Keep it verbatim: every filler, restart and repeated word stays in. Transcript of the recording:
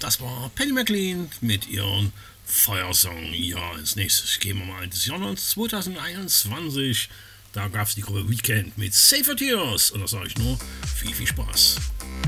das war Penny McLean mit ihrem Feuersong. Ja, als nächstes gehen wir mal ins Jahr zwanzig einundzwanzig. Da gab es die Gruppe Weekend mit Safer Tears. Und da sage ich nur, viel, viel Spaß.